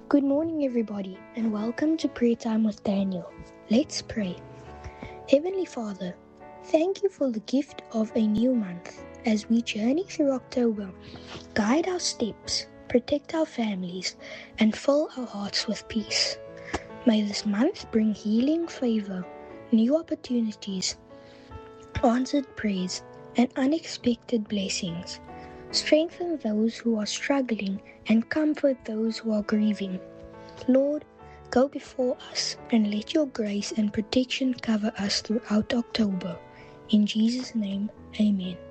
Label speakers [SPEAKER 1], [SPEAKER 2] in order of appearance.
[SPEAKER 1] Good morning, everybody, and welcome to Prayer Time with Daniel. Let's pray. Heavenly Father, thank you for the gift of a new month. As we journey through October, guide our steps, protect our families, and fill our hearts with peace. May this month bring healing, favor, new opportunities, answered prayers, and unexpected blessings. Strengthen those who are struggling and comfort those who are grieving. Lord, go before us and let your grace and protection cover us throughout October. In Jesus' name, amen.